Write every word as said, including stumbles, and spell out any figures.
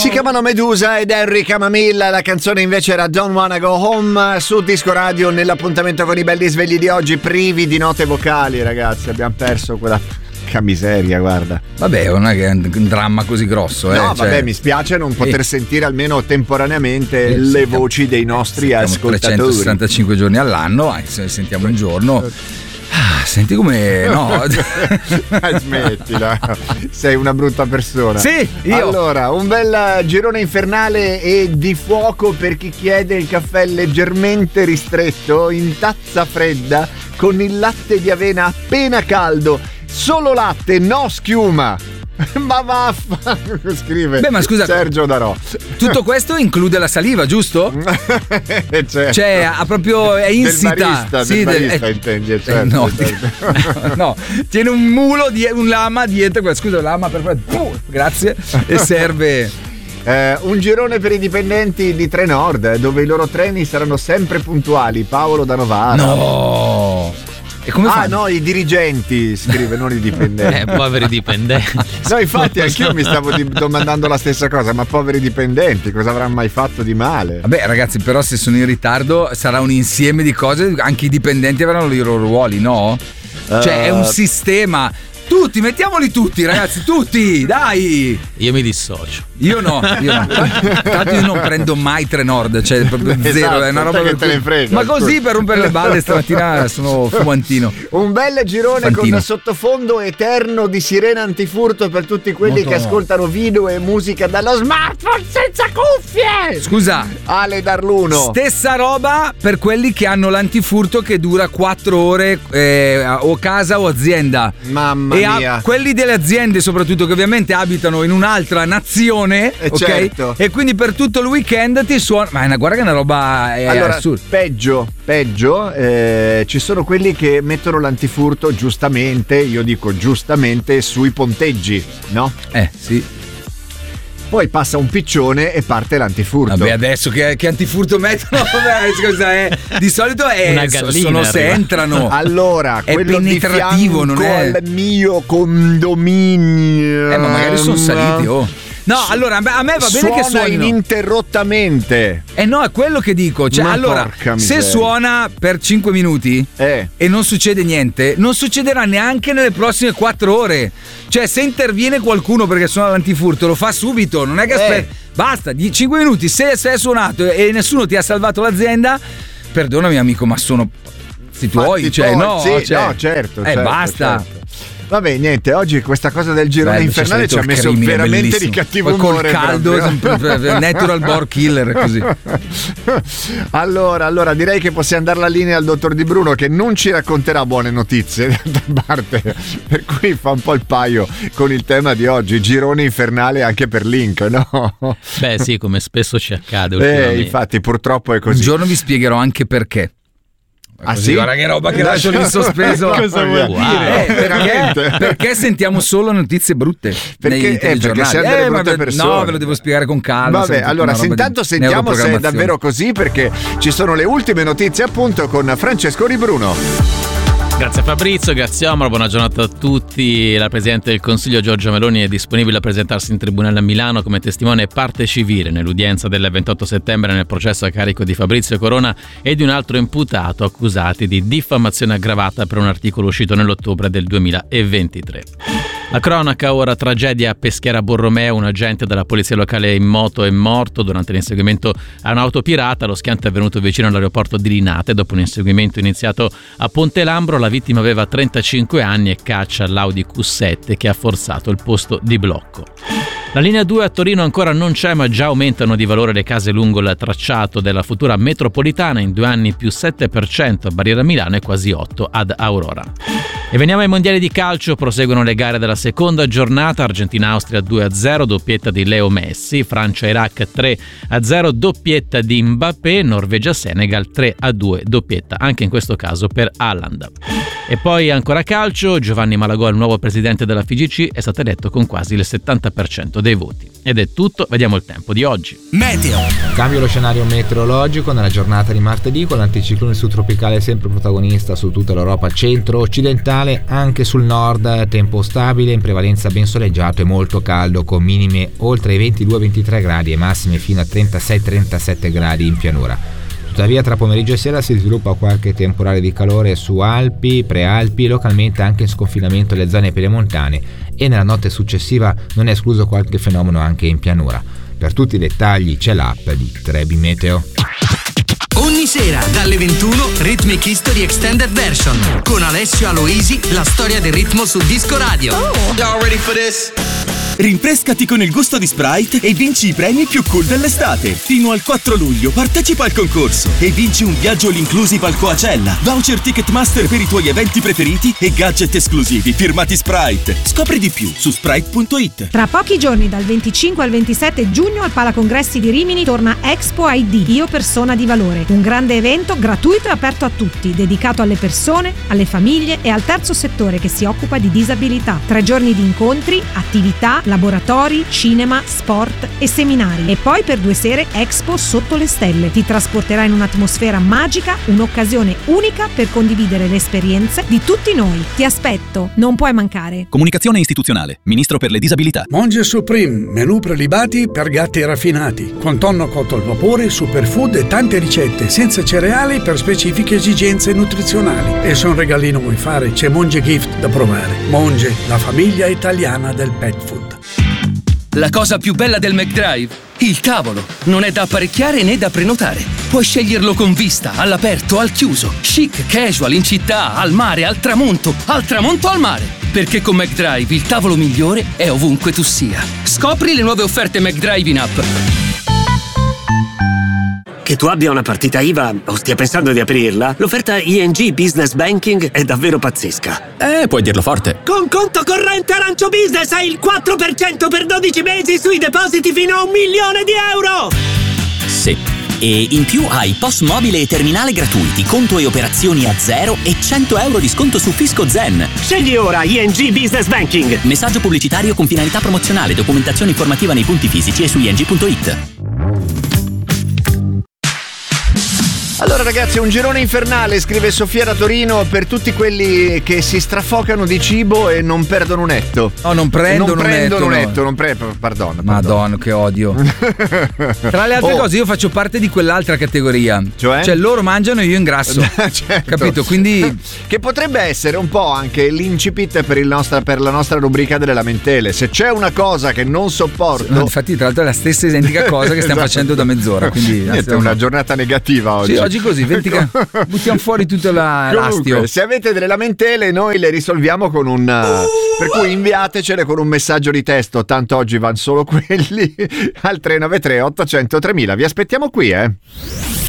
Si chiamano Medusa ed Henry Camamilla. La canzone invece era Don't Wanna Go Home su Disco Radio. Nell'appuntamento con i belli svegli di oggi, privi di note vocali, ragazzi, abbiamo perso quella che miseria, guarda. Vabbè, non è che è un dramma così grosso, eh. No, cioè... vabbè, mi spiace non poter eh. sentire almeno temporaneamente eh, le sentiamo, voci dei nostri ascoltatori. trecentosessantacinque giorni all'anno, anche se sentiamo un giorno. Ah, senti come no. Smettila, sei una brutta persona. Sì, io. Allora, un bel girone infernale e di fuoco per chi chiede il caffè leggermente ristretto in tazza fredda con il latte di avena appena caldo. Solo latte, no schiuma. Ma vaffa, scrive. Beh, ma scusa, Sergio Darò. Tutto questo include la saliva, giusto? Cioè, cioè ha proprio è insita. Del barista, sì, del barista del, intendi, eh, certo, no, certo. No, tiene un mulo di un lama dietro, scusa, lama per uh, grazie e serve. Eh, un girone per i dipendenti di Trenord, dove i loro treni saranno sempre puntuali. Paolo da Novara. No. E come ah fanno? no, i dirigenti, scrive, non i dipendenti. Eh, poveri dipendenti. No, infatti anch'io mi stavo di- domandando la stessa cosa, ma poveri dipendenti, cosa avranno mai fatto di male? Vabbè ragazzi, però se sono in ritardo sarà un insieme di cose, anche i dipendenti avranno i loro ruoli, no? Uh... Cioè è un sistema. Tutti, mettiamoli tutti, ragazzi, tutti, dai! Io mi dissocio. Io no, io no. Tanto io non prendo mai Trenord, cioè proprio esatto, zero, è una roba che per te ne frega. Ma così per rompere le balle stamattina sono fumantino. Un bel girone Fantino. con sottofondo eterno di sirena antifurto per tutti quelli Molto che no. ascoltano video e musica dallo smartphone senza cuffie. Scusa, Ale Darluno. Stessa roba per quelli che hanno l'antifurto che dura quattro ore eh, o casa o azienda. Mamma e mia. A, quelli delle aziende soprattutto che ovviamente abitano in un'altra nazione, eh ok? Certo. E quindi per tutto il weekend ti suona. Ma è una, guarda che è una roba è allora, assurda. Peggio, peggio, eh, ci sono quelli che mettono l'antifurto giustamente, io dico giustamente, sui ponteggi, no? Eh, sì. Poi passa un piccione e parte l'antifurto. Vabbè, adesso che, che antifurto mettono? Vabbè, scusa, è, di solito è Una gallina sono se arriva. entrano. Allora, è quello penetrativo, di non è al mio condominio. Eh, ma magari sono saliti, oh. No, allora a me va bene suona che suonino ininterrottamente. Eh no, è quello che dico. Cioè, Ma allora, porca se miseria. suona per cinque minuti eh. e non succede niente, non succederà neanche nelle prossime quattro ore. Cioè, se interviene qualcuno perché suona l'antifurto, lo fa subito, non è che aspetta. Eh. Basta, di cinque minuti, se sei suonato e nessuno ti ha salvato l'azienda, perdonami amico, ma sono i tuoi, cioè, tuoi, no, sì, cioè, no, certo. Eh, certo, basta. Certo. Vabbè, niente, oggi questa cosa del girone Bello, infernale ci ha messo crimine, veramente bellissimo. di cattivo poi umore. Col caldo, proprio. natural born killer, così. Allora, allora, direi che possiamo dare la linea al dottor Di Bruno, che non ci racconterà buone notizie, d'altra parte, per cui fa un po' il paio con il tema di oggi, girone infernale anche per Link, no? Beh sì, come spesso ci accade Eh, ultimamente. infatti, purtroppo è così. Un giorno vi spiegherò anche perché. Ah, Così, sì? guarda che roba che lascio lì in sospeso. Cosa vuol Wow. dire? Eh, perché, perché sentiamo solo notizie brutte Perché- nei eh, telegiornali. perché siamo delle ma brutte ve- persone. No, ve lo devo spiegare con calma. Vabbè, sempre allora una roba intanto di sentiamo se è neuroprogrammazione. davvero così, perché ci sono le ultime notizie appunto con Francesco Di Bruno. Grazie Fabrizio, grazie Omar, buona giornata a tutti. La Presidente del Consiglio Giorgia Meloni è disponibile a presentarsi in tribunale a Milano come testimone e parte civile nell'udienza del ventotto settembre nel processo a carico di Fabrizio Corona e di un altro imputato accusati di diffamazione aggravata per un articolo uscito nell'ottobre del duemilaventitré. La cronaca ora, tragedia a Peschiera Borromeo, un agente della polizia locale in moto è morto durante l'inseguimento a un'auto pirata. Lo schianto è avvenuto vicino all'aeroporto di Linate dopo un inseguimento iniziato a Ponte Lambro. La vittima aveva trentacinque anni e caccia l'Audi Q sette che ha forzato il posto di blocco. La linea due a Torino ancora non c'è, ma già aumentano di valore le case lungo il tracciato della futura metropolitana, in due anni più sette per cento a Barriera Milano e quasi otto ad Aurora. E veniamo ai mondiali di calcio, proseguono le gare della seconda giornata, Argentina-Austria due a zero, doppietta di Leo Messi, Francia-Iraq tre a zero, doppietta di Mbappé, Norvegia-Senegal tre a due, doppietta anche in questo caso per Haaland. E poi ancora calcio, Giovanni Malagò, il nuovo presidente della F I G C, è stato eletto con quasi il settanta per cento dei voti. Ed è tutto, vediamo il tempo di oggi. Meteo. Cambio lo scenario meteorologico nella giornata di martedì, con l'anticiclone subtropicale sempre protagonista su tutta l'Europa centro-occidentale, anche sul nord tempo stabile, in prevalenza ben soleggiato e molto caldo, con minime oltre i ventidue ventitré gradi e massime fino a trentasei trentasette gradi in pianura. Tuttavia tra pomeriggio e sera si sviluppa qualche temporale di calore su Alpi, Prealpi, localmente anche in sconfinamento alle zone pedemontane, e nella notte successiva non è escluso qualche fenomeno anche in pianura. Per tutti i dettagli c'è l'app di Trebi Meteo. Ogni sera dalle ventuno Rhythmic History Extended Version con Alessio Aloisi, la storia del ritmo su Disco Radio. Oh. Y'all ready for this? Rinfrescati con il gusto di Sprite e vinci i premi più cool dell'estate. Fino al quattro luglio partecipa al concorso e vinci un viaggio all inclusive al Coachella, voucher Ticketmaster per i tuoi eventi preferiti e gadget esclusivi firmati Sprite. Scopri di più su sprite punto it. Tra pochi giorni, dal venticinque al ventisette giugno, al Palacongressi di Rimini torna Expo I D, Io Persona di Valore, un grande evento gratuito e aperto a tutti, dedicato alle persone, alle famiglie e al terzo settore che si occupa di disabilità. Tre giorni di incontri, attività, laboratori, cinema, sport e seminari. E poi per due sere Expo sotto le stelle. Ti trasporterà in un'atmosfera magica, un'occasione unica per condividere le esperienze di tutti noi. Ti aspetto, non puoi mancare. Comunicazione istituzionale, Ministro per le disabilità. Monge Supreme, menù prelibati per gatti raffinati, con tonno cotto al vapore, superfood e tante ricette, senza cereali per specifiche esigenze nutrizionali. E se un regalino vuoi fare, c'è Monge Gift da provare. Monge, la famiglia italiana del pet food. La cosa più bella del McDrive? Il tavolo. Non è da apparecchiare né da prenotare. Puoi sceglierlo con vista, all'aperto, al chiuso, chic, casual, in città, al mare, al tramonto, al tramonto al mare. Perché con McDrive il tavolo migliore è ovunque tu sia. Scopri le nuove offerte McDrive in app. Che tu abbia una partita I V A o stia pensando di aprirla, l'offerta I N G Business Banking è davvero pazzesca. Eh, puoi dirlo forte. Con conto corrente Arancio Business hai il quattro per cento per dodici mesi sui depositi fino a un milione di euro! Sì. E in più hai P O S mobile e terminale gratuiti, conto e operazioni a zero e cento euro di sconto su Fisco Zen. Scegli ora I N G Business Banking. Messaggio pubblicitario con finalità promozionale, documentazione informativa nei punti fisici e su i n g punto it. Allora ragazzi, un girone infernale, scrive Sofia da Torino, per tutti quelli che si strafocano di cibo e non perdono un etto. No, non prendono, non prendono un etto. un etto, no. non pre- pardon, pardon. Madonna, che odio. Tra le altre oh. cose io faccio parte di quell'altra categoria. Cioè? Cioè loro mangiano e io ingrasso. Certo. Capito? Quindi che potrebbe essere un po' anche l'incipit per, il nostra, per la nostra rubrica delle lamentele. Se c'è una cosa che non sopporto. No, infatti tra l'altro è la stessa identica cosa che stiamo esatto. facendo da mezz'ora. Quindi niente, è una giornata negativa oggi. Sì, oggi così, venti che buttiamo fuori tutto la, l'astio. Se avete delle lamentele noi le risolviamo con un uh, per cui inviatecele con un messaggio di testo, tanto oggi vanno solo quelli al tre nove tre otto zero zero tremila. Vi aspettiamo qui, eh.